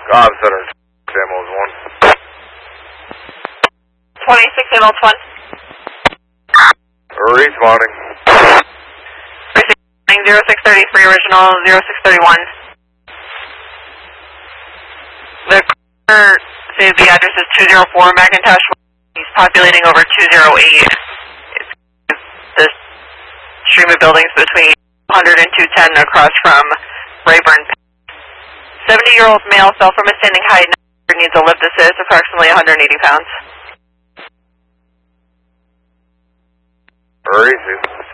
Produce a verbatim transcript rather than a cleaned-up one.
five center, Samuels one. twenty-six Samuels one. Responding. Receiving zero six thirty-three, original zero six thirty-one. The caller says the address is two oh four McIntosh. He's populating over two oh eight. It's the stream of buildings between one hundred and two ten across from Rayburn. seventy-year-old male fell from a standing height and needs a lift assist, approximately one hundred eighty pounds. Receive.